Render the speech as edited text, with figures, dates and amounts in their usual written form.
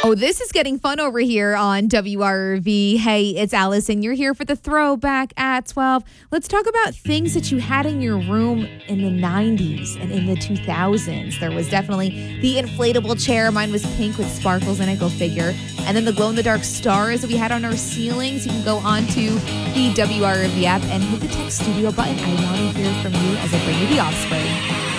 Oh, this is getting fun over here on WRV. Hey, it's Allison. You're here for the throwback at 12. Let's talk about things that you had in your room in the 90s and in the 2000s. There was definitely the inflatable chair. Mine was pink with sparkles in it, go figure. And then the glow-in-the-dark stars that we had on our ceilings. You can go onto the WRV app and hit the text studio button. I want to hear from you as I bring you The Offspring.